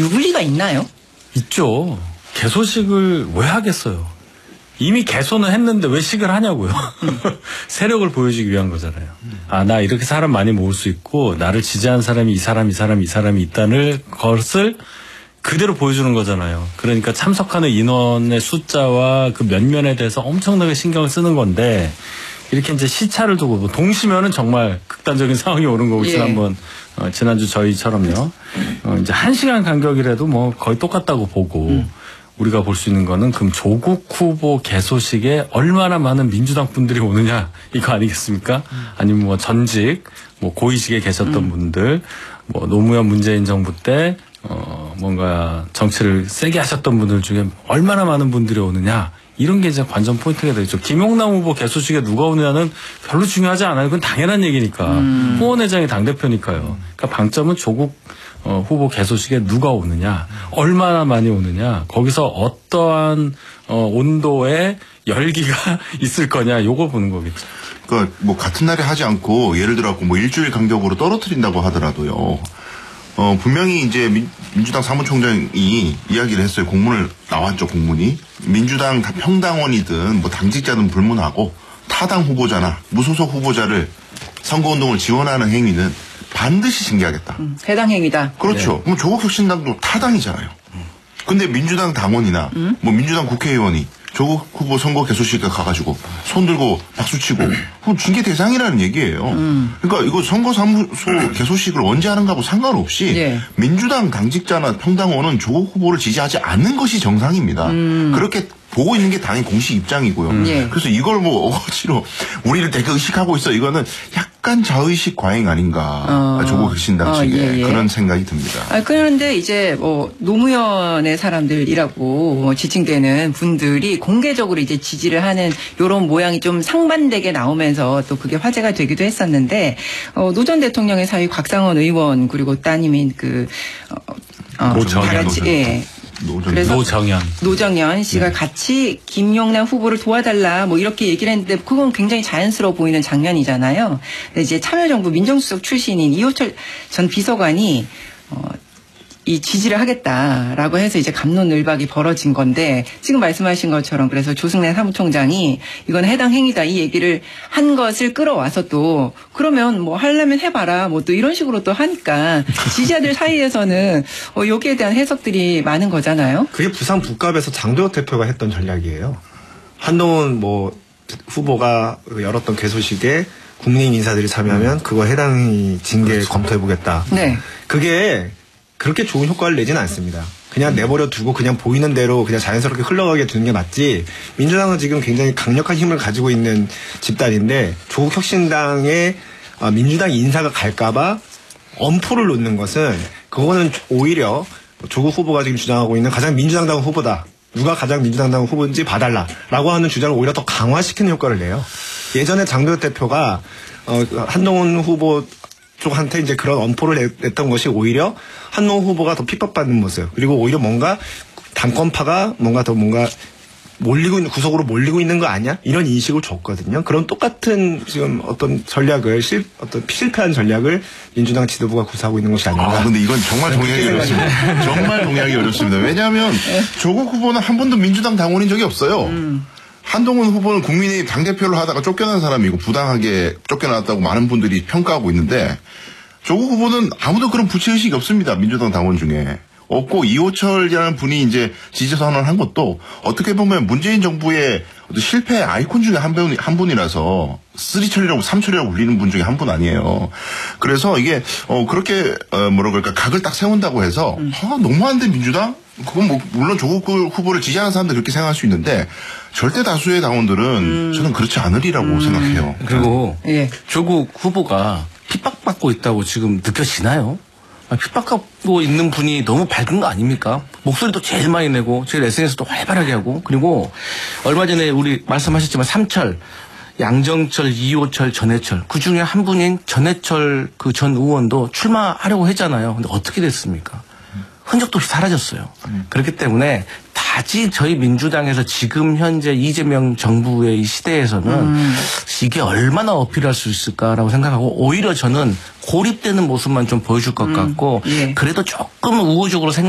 유불리가 있나요? 있죠. 개소식을 왜 하겠어요? 이미 개소는 했는데 왜 식을 하냐고요. 세력을 보여주기 위한 거잖아요. 아, 나 이렇게 사람 많이 모을 수 있고 나를 지지하는 사람이 이 사람이 있다는 것을 그대로 보여주는 거잖아요. 그러니까 참석하는 인원의 숫자와 그 면면에 대해서 엄청나게 신경을 쓰는 건데 이렇게 이제 시차를 두고 뭐 동시면은 정말 극단적인 상황이 오는 거고 지난주 저희처럼요. 이제 1시간 간격이라도 뭐 거의 똑같다고 보고 우리가 볼 수 있는 거는 그럼 조국 후보 개소식에 얼마나 많은 민주당 분들이 오느냐 이거 아니겠습니까? 아니면 뭐 전직 뭐 고위직에 계셨던 분들 뭐 노무현 문재인 정부 때 뭔가 정치를 세게 하셨던 분들 중에 얼마나 많은 분들이 오느냐 이런 게 이제 관전 포인트가 되죠. 김용남 후보 개소식에 누가 오느냐는 별로 중요하지 않아요. 그건 당연한 얘기니까. 후원회장이 당대표니까요. 그러니까 방점은 조국 후보 개소식에 누가 오느냐, 얼마나 많이 오느냐, 거기서 어떠한 온도의 열기가 있을 거냐, 요걸 보는 거겠죠. 그러니까 뭐 같은 날에 하지 않고 예를 들어 뭐 일주일 간격으로 떨어뜨린다고 하더라도요. 분명히 이제 민주당 사무총장이 이야기를 했어요. 공문을 나왔죠, 공문이. 민주당 평당원이든 뭐 당직자든 불문하고 타당 후보자나 무소속 후보자를 선거운동을 지원하는 행위는 반드시 징계하겠다. 해당 행위다. 그렇죠. 네. 그럼 조국혁신당도 타당이잖아요. 근데 민주당 당원이나 뭐 민주당 국회의원이 조국 후보 선거 개소식에 가가지고 손 들고 박수치고 그럼 징계 대상이라는 얘기예요. 그러니까 이거 선거사무소 개소식을 언제 하는가하고 상관없이 민주당 당직자나 평당원은 조국 후보를 지지하지 않는 것이 정상입니다. 그렇게 보고 있는 게 당연히 공식 입장이고요. 그래서 이걸 뭐 어거지로 우리를 되게 의식하고 있어. 이거는 약간 자의식 과잉 아닌가. 조국혁신당 측에 그런 생각이 듭니다. 그런데 이제 뭐 노무현의 사람들이라고 지칭되는 분들이 공개적으로 이제 지지를 하는 이런 모양이 좀 상반되게 나오면서 또 그게 화제가 되기도 했었는데 노 전 대통령의 사위 곽상원 의원 그리고 따님인 노정연 씨가 같이 김용남 후보를 도와달라 뭐 이렇게 얘기를 했는데 그건 굉장히 자연스러워 보이는 장면이잖아요. 근데 이제 참여정부 민정수석 출신인 이호철 전 비서관이 이 지지를 하겠다라고 해서 이제 갑론을박이 벌어진 건데 지금 말씀하신 것처럼 그래서 조승래 사무총장이 이건 해당 행위다 이 얘기를 한 것을 끌어와서 또 그러면 뭐 하려면 해봐라 뭐 또 이런 식으로 또 하니까 지지자들 사이에서는 여기에 대한 해석들이 많은 거잖아요. 그게 부산 북갑에서 장도혁 대표가 했던 전략이에요. 한동훈 뭐 후보가 열었던 개소식에 국민의힘 인사들이 참여하면 그거 해당 징계 검토해보겠다. 네. 그게 그렇게 좋은 효과를 내지는 않습니다. 그냥 내버려 두고 그냥 보이는 대로 그냥 자연스럽게 흘러가게 두는 게 맞지. 민주당은 지금 굉장히 강력한 힘을 가지고 있는 집단인데 조국 혁신당에 민주당 인사가 갈까봐 엄포를 놓는 것은 그거는 오히려 조국 후보가 지금 주장하고 있는 가장 민주당다운 후보다. 누가 가장 민주당다운 후보인지 봐달라라고 하는 주장을 오히려 더 강화시키는 효과를 내요. 예전에 장도혁 대표가 한동훈 후보 쪽한테 이제 그런 엄포를 냈던 것이 오히려 한동훈 후보가 더 핍박받는 모습 그리고 오히려 뭔가 당권파가 뭔가 구석으로 몰리고 있는 거 아니야? 이런 인식을 줬거든요. 그런 똑같은 지금 어떤 전략을 실패한 전략을 민주당 지도부가 구사하고 있는 것이 아닌가. 근데 이건 정말 동의하기 어렵습니다. 정말 동의하기 어렵습니다. 왜냐하면 조국 후보는 한 번도 민주당 당원인 적이 없어요. 한동훈 후보는 국민의힘 당대표를 하다가 쫓겨난 사람이고 부당하게 쫓겨났다고 많은 분들이 평가하고 있는데 조국 후보는 아무도 그런 부채의식이 없습니다. 민주당 당원 중에. 없고 이호철이라는 분이 이제 지지 선언을 한 것도 어떻게 보면 문재인 정부의 실패 아이콘 중에 한 분이라서 3철이라고 3철이라고 불리는 분 중에 한 분 아니에요. 그래서 이게 그렇게 각을 딱 세운다고 해서 너무한데 민주당? 그건 뭐 물론 조국 후보를 지지하는 사람들 그렇게 생각할 수 있는데 절대 다수의 당원들은 저는 그렇지 않으리라고 생각해요. 그리고 조국 후보가 핍박받고 있다고 지금 느껴지나요? 핍박받고 있는 분이 너무 밝은 거 아닙니까? 목소리도 제일 많이 내고 제일 SNS도 활발하게 하고 그리고 얼마 전에 우리 말씀하셨지만 3철 양정철, 이호철, 전해철 그중에 한 분인 전해철 그 전 의원도 출마하려고 했잖아요. 근데 어떻게 됐습니까? 흔적도 없이 사라졌어요. 그렇기 때문에 다지 저희 민주당에서 지금 현재 이재명 정부의 이 시대에서는 이게 얼마나 어필할 수 있을까라고 생각하고 오히려 저는 고립되는 모습만 좀 보여줄 것 같고 그래도 조금 우호적으로 생각